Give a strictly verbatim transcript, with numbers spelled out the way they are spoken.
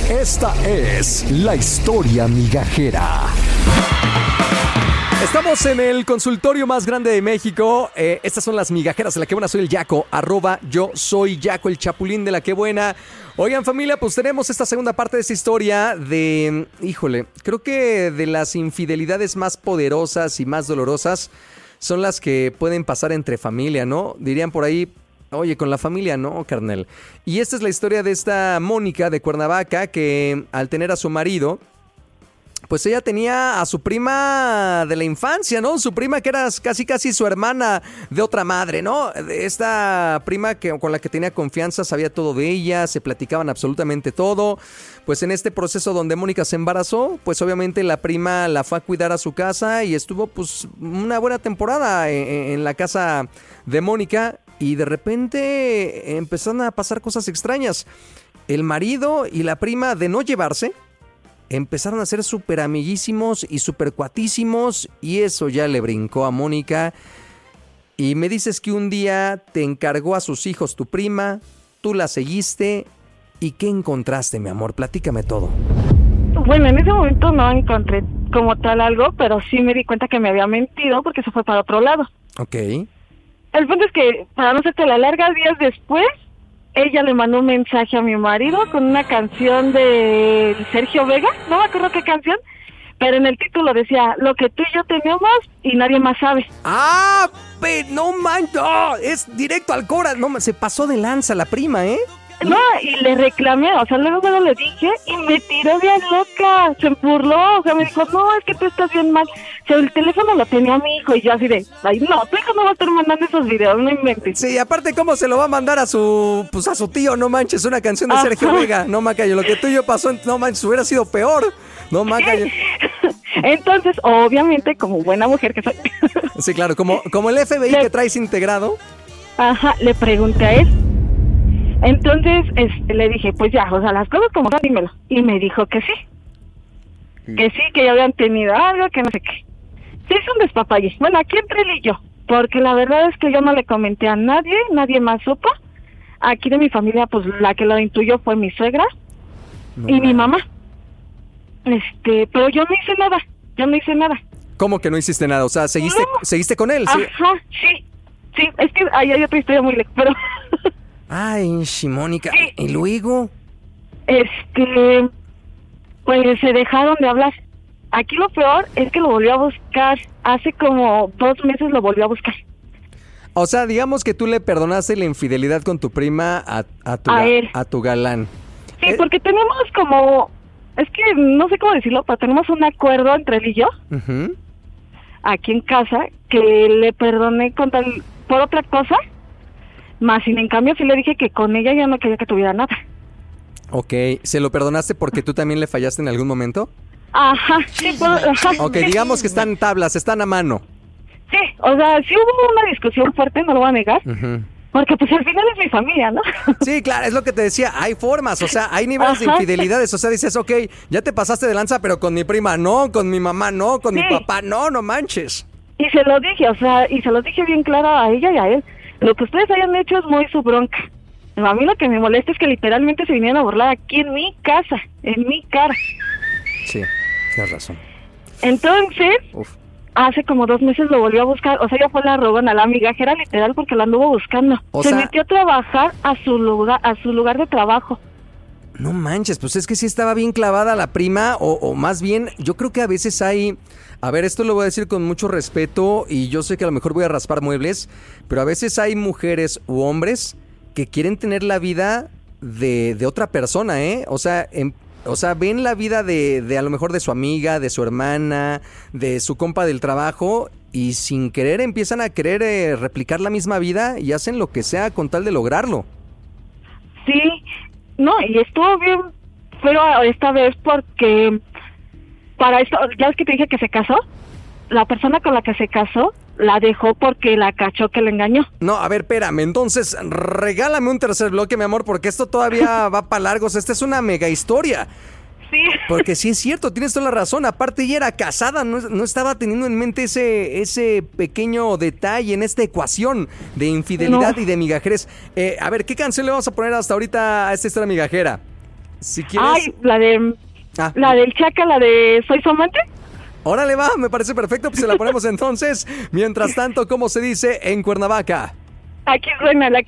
Esta es la historia migajera. Estamos en el consultorio más grande de México. Eh, estas son las migajeras de la que buena. Soy el Yaco, arroba yo soy Yaco, el chapulín de la que buena. Oigan, familia, pues tenemos esta segunda parte de esta historia de, híjole, creo que de las infidelidades más poderosas y más dolorosas son las que pueden pasar entre familia, ¿no? Dirían por ahí, oye, con la familia no, carnal. Y esta es la historia de esta Mónica de Cuernavaca que al tener a su marido, pues ella tenía a su prima de la infancia, ¿no? Su prima que era casi casi su hermana de otra madre, ¿no? Esta prima que, con la que tenía confianza, sabía todo de ella, se platicaban absolutamente todo. Pues en este proceso donde Mónica se embarazó, pues obviamente la prima la fue a cuidar a su casa y estuvo pues una buena temporada en, en la casa de Mónica y de repente empezaron a pasar cosas extrañas. El marido y la prima, de no llevarse, empezaron a ser súper amiguísimos y súper cuatísimos y eso ya le brincó a Mónica. Y me dices que un día te encargó a sus hijos tu prima, tú la seguiste. ¿Y qué encontraste, mi amor? Platícame todo. Bueno, en ese momento no encontré como tal algo, pero sí me di cuenta que me había mentido porque se fue para otro lado. Ok. El punto es que, para no hacerte la larga, días después, ella le mandó un mensaje a mi marido con una canción de Sergio Vega, no me acuerdo qué canción, pero en el título decía, lo que tú y yo tenemos y nadie más sabe. ¡Ah! Pe, no manches, oh, es directo al cora. No, se pasó de lanza la prima, ¿eh? No, y le reclamé, o sea, luego, luego le dije y me tiró bien loca, se burló, o sea, me dijo, no, es que tú estás bien mal. O sea, el teléfono lo tenía mi hijo y yo así de, ay, no, tu hijo no va a estar mandando esos videos, no inventes. Sí, aparte, ¿cómo se lo va a mandar a su, pues a su tío? No manches, una canción de Ajá. Sergio Vega, no macayo, lo que tú y yo pasó, no manches, hubiera sido peor, no macayo. Entonces, obviamente, como buena mujer que soy. Sí, claro, como, como el F B I le... que traes integrado. Ajá, le pregunté a él. Entonces este, le dije, pues ya, o sea, las cosas como son, dímelo. Y me dijo que sí. Mm. Que sí, que ya habían tenido algo, que no sé qué. Se hizo un despapalle. Bueno, aquí entre él y yo. Porque la verdad es que yo no le comenté a nadie, nadie más supo. Aquí de mi familia, pues la que lo intuyó fue mi suegra no, y man. mi mamá. Este, pero yo no hice nada, yo no hice nada. ¿Cómo que no hiciste nada? O sea, ¿seguiste, no. ¿seguiste con él? ¿sí? Ajá, sí. Sí, es que ahí hay otra historia muy lejos, pero... Ay, Mónica, sí. ¿Y luego? Este, pues se dejaron de hablar. Aquí lo peor es que lo volvió a buscar. Hace como dos meses lo volvió a buscar. O sea, digamos que tú le perdonaste la infidelidad con tu prima a, a, tu, a, ga, a tu galán. Sí, ¿Eh? Porque tenemos como, es que no sé cómo decirlo, pero tenemos un acuerdo entre él y yo, uh-huh. aquí en casa, que le perdoné con tal, por otra cosa. Más sin en cambio sí le dije que con ella ya no quería que tuviera nada. Ok, ¿se lo perdonaste porque tú también le fallaste en algún momento? Ajá, sí, pues, ajá. Ok, digamos que están tablas, están a mano. Sí, o sea, sí hubo una discusión fuerte, no lo voy a negar. Uh-huh. Porque pues al final es mi familia, ¿no? Sí, claro, es lo que te decía, hay formas, o sea, hay niveles Ajá. de infidelidades, o sea, dices, ok, ya te pasaste de lanza, pero con mi prima no, con mi mamá no, con sí. mi papá no, no manches. Y se lo dije, o sea, y se lo dije bien claro a ella y a él. Lo que ustedes hayan hecho es muy su bronca. A mí lo que me molesta es que literalmente se vinieron a burlar aquí en mi casa, en mi cara. Sí, tienes razón. Entonces, Uf. hace como dos meses lo volvió a buscar. O sea, ya fue la rogona, la migajera literal porque la anduvo buscando. O se sea... metió a trabajar a su lugar, a su lugar de trabajo. No manches, pues es que sí estaba bien clavada la prima, o, o más bien, yo creo que a veces hay... A ver, esto lo voy a decir con mucho respeto y yo sé que a lo mejor voy a raspar muebles, pero a veces hay mujeres u hombres que quieren tener la vida de, de otra persona, ¿eh? O sea, en, o sea, ven la vida de, de a lo mejor de su amiga, de su hermana, de su compa del trabajo y sin querer empiezan a querer eh, replicar la misma vida y hacen lo que sea con tal de lograrlo. Sí, no, y estuvo bien, pero esta vez porque... Para esto, ya es que te dije que se casó, la persona con la que se casó la dejó porque la cachó que le engañó. No, a ver, espérame, entonces regálame un tercer bloque, mi amor, porque esto todavía va para largos, esta es una mega historia. Sí. Porque sí es cierto, tienes toda la razón, aparte ella era casada, no, no estaba teniendo en mente ese, ese pequeño detalle en esta ecuación de infidelidad no. y de migajeres. Eh, a ver, ¿qué canción le vamos a poner hasta ahorita a esta historia migajera? Si quieres... Ay, la de... Ah. La del Chaca, la de Soy su amante. Órale, va, me parece perfecto, pues se la ponemos entonces. Mientras tanto, ¿cómo se dice en Cuernavaca? Aquí suena la que